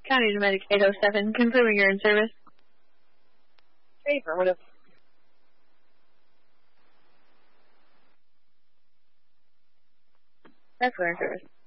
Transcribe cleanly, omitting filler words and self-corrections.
County Medic 807, confirming you're in service. Affirmative. That's we're in service.